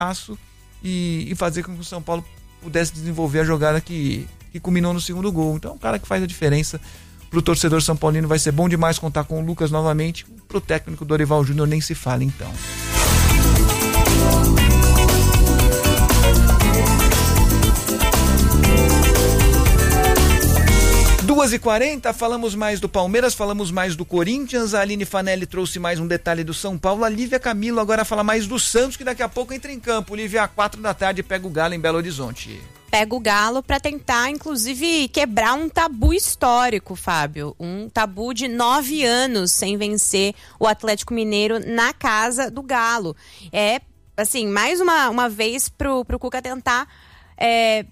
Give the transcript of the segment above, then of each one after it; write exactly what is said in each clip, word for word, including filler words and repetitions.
espaço e, e fazer com que o São Paulo pudesse desenvolver a jogada que, que culminou no segundo gol. Então, é um cara que faz a diferença pro torcedor são paulino. Vai ser bom demais contar com o Lucas novamente. Pro técnico Dorival Júnior nem se fala, então. duas e quarenta, falamos mais do Palmeiras, falamos mais do Corinthians. A Aline Fanelli trouxe mais um detalhe do São Paulo. A Lívia Camilo agora fala mais do Santos, que daqui a pouco entra em campo. Lívia, às quatro da tarde, pega o Galo em Belo Horizonte. Pega o Galo para tentar, inclusive, quebrar um tabu histórico, Fábio. Um tabu de nove anos sem vencer o Atlético Mineiro na casa do Galo. É, assim, mais uma, uma vez pro, pro Cuca tentar é,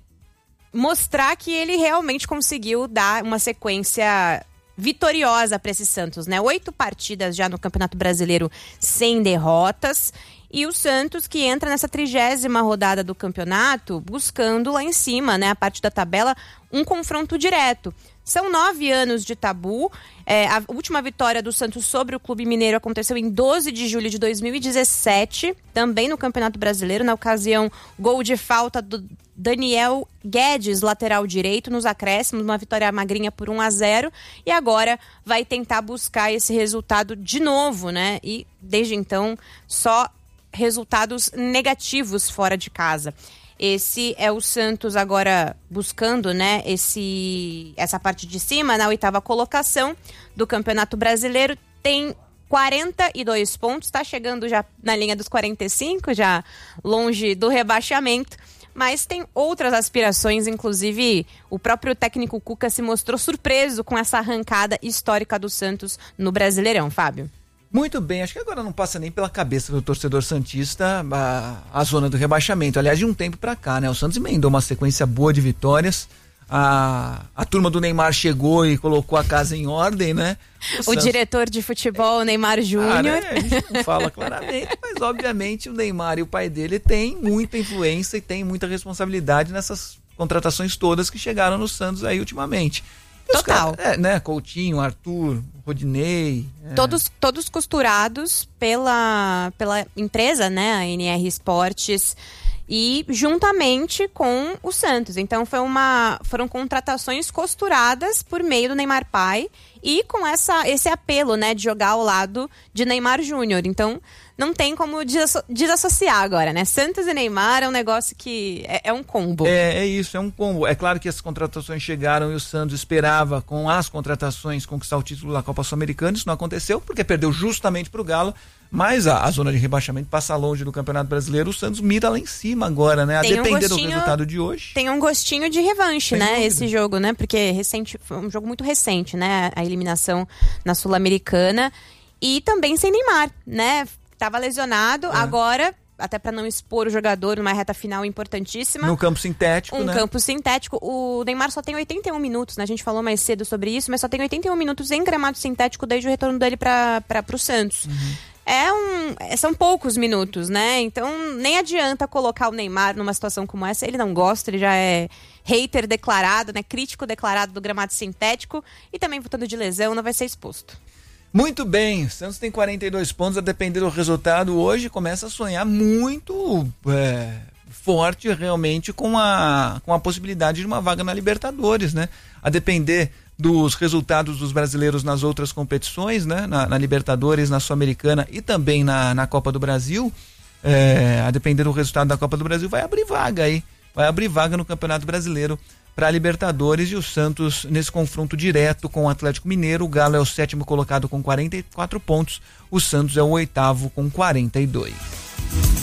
mostrar que ele realmente conseguiu dar uma sequência vitoriosa para esse Santos, né? Oito partidas já no Campeonato Brasileiro sem derrotas. E o Santos que entra nessa trigésima rodada do campeonato buscando lá em cima, né, a parte da tabela, um confronto direto. São nove anos de tabu. É, a última vitória do Santos sobre o Clube Mineiro aconteceu em doze de julho de dois mil e dezessete, também no Campeonato Brasileiro. Na ocasião, gol de falta do Daniel Guedes, lateral direito, nos acréscimos, uma vitória magrinha por um a zero. E agora vai tentar buscar esse resultado de novo, né? E desde então, só resultados negativos fora de casa. Esse é o Santos agora buscando, né, esse, essa parte de cima, na oitava colocação do Campeonato Brasileiro. Tem quarenta e dois pontos, está chegando já na linha dos quarenta e cinco, já longe do rebaixamento, mas tem outras aspirações, inclusive o próprio técnico Cuca se mostrou surpreso com essa arrancada histórica do Santos no Brasileirão, Fábio. Muito bem, acho que agora não passa nem pela cabeça do torcedor santista a, a zona do rebaixamento. Aliás, de um tempo pra cá, né? O Santos emendou uma sequência boa de vitórias. A, a turma do Neymar chegou e colocou a casa em ordem, né? O, o Santos... diretor de futebol, Neymar Júnior. Ah, né? A gente não fala claramente, mas obviamente o Neymar e o pai dele têm muita influência e têm muita responsabilidade nessas contratações todas que chegaram no Santos aí ultimamente. Total. Cara, é, né? Coutinho, Arthur, Rodinei. É. Todos, todos costurados pela, pela empresa, né? A N R Esportes. E juntamente com o Santos. Então foi uma, foram contratações costuradas por meio do Neymar pai e com essa, esse apelo, né, de jogar ao lado de Neymar Júnior. Então não tem como desasso- desassociar agora, né? Santos e Neymar é um negócio que é, é um combo. É, é isso, é um combo. É claro que as contratações chegaram e o Santos esperava com as contratações conquistar o título da Copa Sul-Americana. Isso não aconteceu porque perdeu justamente para o Galo. Mas a, a zona de rebaixamento passa longe do Campeonato Brasileiro. O Santos mira lá em cima agora, né? A tem depender um gostinho, do resultado de hoje. Tem um gostinho de revanche, Sem né? dúvida. Esse jogo, né? Porque recente, foi um jogo muito recente, né? A eliminação na Sul-Americana. E também sem Neymar, né? Tava lesionado, é. Agora, até para não expor o jogador numa reta final importantíssima. No campo sintético, um né? Um campo sintético. O Neymar só tem oitenta e um minutos, né? A gente falou mais cedo sobre isso, mas só tem oitenta e um minutos em gramado sintético desde o retorno dele para o Santos. Uhum. É um, são poucos minutos, né? Então nem adianta colocar o Neymar numa situação como essa. Ele não gosta, ele já é hater declarado, né? Crítico declarado do gramado sintético e também voltando de lesão, não vai ser exposto. Muito bem, o Santos tem quarenta e dois pontos, a depender do resultado hoje, começa a sonhar muito é, forte realmente com a, com a possibilidade de uma vaga na Libertadores, né? A depender dos resultados dos brasileiros nas outras competições, né? Na, na Libertadores, na Sul-Americana e também na, na Copa do Brasil, é, a depender do resultado da Copa do Brasil, vai abrir vaga aí, vai abrir vaga no Campeonato Brasileiro para a Libertadores. E o Santos nesse confronto direto com o Atlético Mineiro. O Galo é o sétimo colocado com quarenta e quatro pontos, o Santos é o oitavo com quarenta e dois.